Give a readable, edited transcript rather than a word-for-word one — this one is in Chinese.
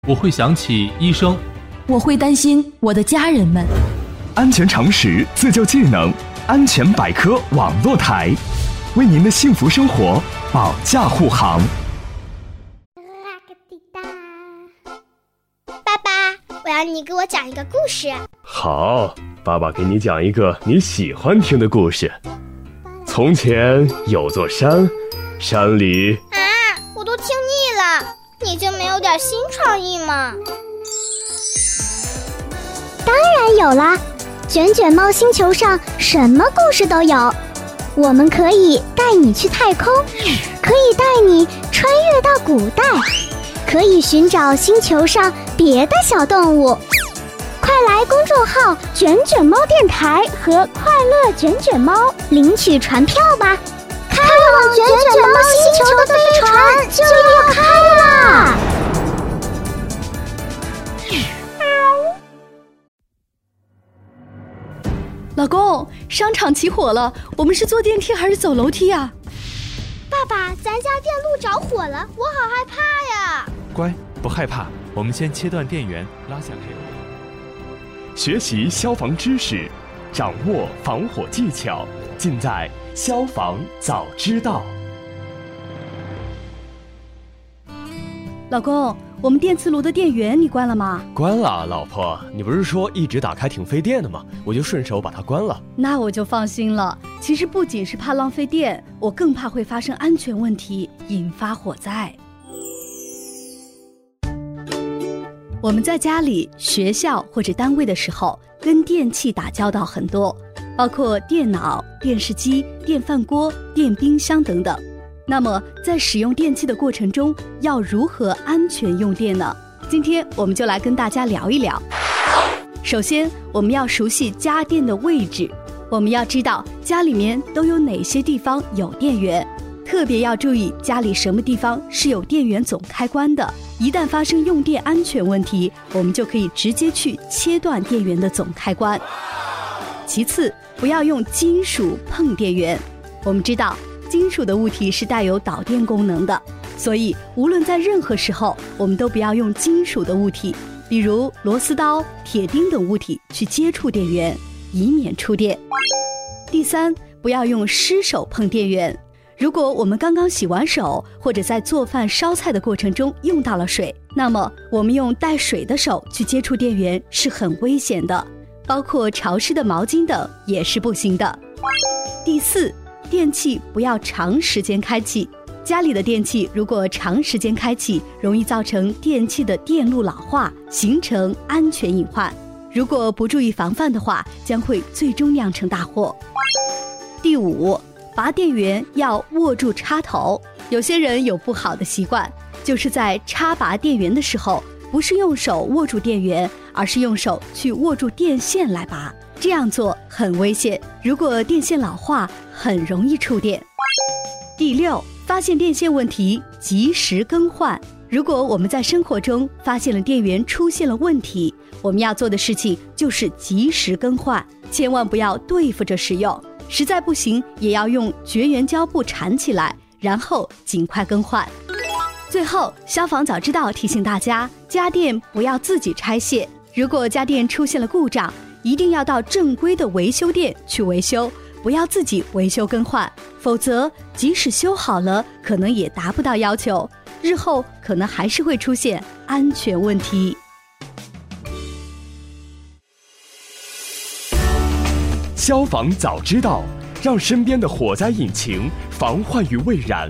我会想起医生， 我会担心我的家人们。 安全常识自救技能，安全百科网络台，为您的幸福生活保驾护航。 爸爸，我要你给我讲一个故事。 好，爸爸给你讲一个你喜欢听的故事。从前有座山，山里…… 我都听腻了，你就没有点新创意吗？ 当然有啦，卷卷猫星球上什么故事都有。我们可以带你去太空，可以带你穿越到古代，可以寻找星球上别的小动物。快来公众号卷卷猫电台和快乐卷卷猫领取船票吧，开往卷卷猫星球的飞船就要开啦！ 老公，商场起火了，我们是坐电梯还是走楼梯啊？ 爸爸，咱家电路着火了，我好害怕呀！ 乖，不害怕，我们先切断电源，拉下开关。 学习消防知识，掌握防火技巧，尽在消防早知道。 老公，我们电磁炉的电源你关了吗？ 关了，老婆，你不是说一直打开挺费电的吗？我就顺手把它关了。 那我就放心了。其实不仅是怕浪费电，我更怕会发生安全问题，引发火灾。我们在家里、学校或者单位的时候，跟电器打交道很多，包括电脑、电视机、电饭锅、电冰箱等等。那么在使用电器的过程中，要如何安全用电呢？今天我们就来跟大家聊一聊。首先，我们要熟悉家电的位置，我们要知道家里面都有哪些地方有电源，特别要注意家里什么地方是有电源总开关的。一旦发生用电安全问题，我们就可以直接去切断电源的总开关。其次，不要用金属碰电源。我们知道金属的物体是带有导电功能的，所以无论在任何时候，我们都不要用金属的物体，比如螺丝刀、铁钉等物体去接触电源，以免触电。第三，不要用湿手碰电源。如果我们刚刚洗完手，或者在做饭烧菜的过程中用到了水，那么我们用带水的手去接触电源是很危险的，包括潮湿的毛巾等也是不行的。第四，电器不要长时间开启。家里的电器如果长时间开启，容易造成电器的电路老化，形成安全隐患。如果不注意防范的话，将会最终酿成大祸。第五，拔电源要握住插头。有些人有不好的习惯，就是在插拔电源的时候，不是用手握住电源，而是用手去握住电线来拔。这样做很危险，如果电线老化，很容易触电。第六，发现电线问题，及时更换。如果我们在生活中发现了电源出现了问题，我们要做的事情就是及时更换，千万不要对付着使用，实在不行也要用绝缘胶布缠起来，然后尽快更换。最后，消防早知道提醒大家，家电不要自己拆卸，如果家电出现了故障，一定要到正规的维修店去维修，不要自己维修更换，否则即使修好了，可能也达不到要求，日后可能还是会出现安全问题。 消防早知道，让身边的火灾引擎防患于未然。